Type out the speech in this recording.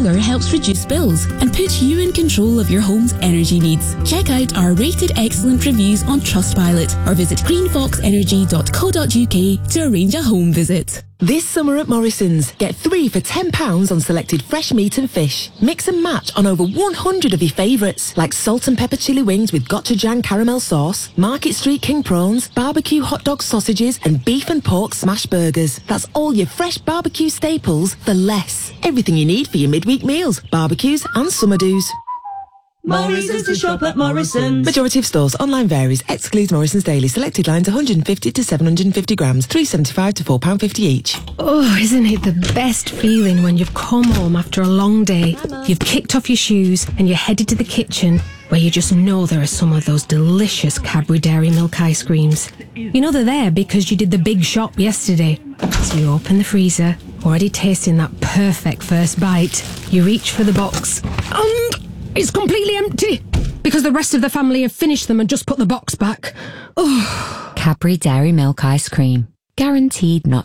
solar helps reduce bills and puts you in control of your home's energy needs. Check out our rated excellent reviews on Trustpilot or visit greenfoxenergy.co.uk to arrange a home visit. This summer at Morrison's, get 3 for £10 on selected fresh meat and fish. Mix and match on over 100 of your favourites, like salt and pepper chili wings with gochujang caramel sauce, Market Street king prawns, barbecue hot dog sausages, and beef and pork smash burgers. That's all your fresh barbecue staples for less. Everything you need for your midweek meals, barbecues and summer do's. Morrison's to shop at Morrison's. Majority of stores. Online varies. Excludes Morrison's Daily. Selected lines 150 to 750 grams. £3.75 to £4.50 each. Oh, isn't it the best feeling when you've come home after a long day, you've kicked off your shoes and you're headed to the kitchen where you just know there are some of those delicious Cadbury Dairy Milk ice creams. You know they're there because you did the big shop yesterday. So you open the freezer, already tasting that perfect first bite. You reach for the box and it's completely empty because the rest of the family have finished them and just put the box back. Oh. Cadbury Dairy Milk Ice Cream. Guaranteed not